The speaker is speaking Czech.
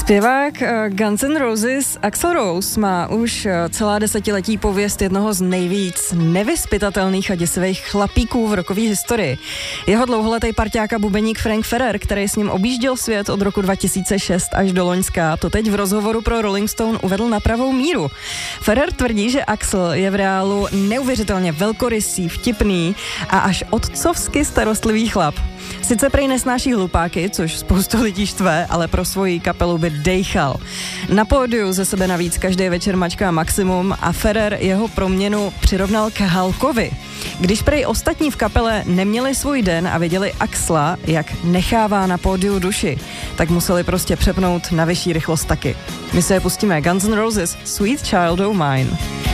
Zpěvák Guns N' Roses Axl Rose má už celá desetiletí pověst jednoho z nejvíc nevyzpytatelných a děsivých chlapíků v rockové historii. Jeho dlouholetý parťák a bubeník Frank Ferrer, který s ním objížděl svět od roku 2006 až do loňska, to teď v rozhovoru pro Rolling Stone uvedl na pravou míru. Ferrer tvrdí, že Axl je v reálu neuvěřitelně velkorysý, vtipný a až otcovsky starostlivý chlap. Sice prej nesnáší hlupáky, což spoustu lidí štve, ale pro svoji kapelu by dejchal. Na pódiu ze sebe navíc každý večer mačká maximum a Ferrer jeho proměnu přirovnal k Hulkovi. Když prej ostatní v kapele neměli svůj den a viděli Axla, jak nechává na pódiu duši, tak museli prostě přepnout na vyšší rychlost taky. My se je pustíme. Guns N' Roses, Sweet Child O' Mine.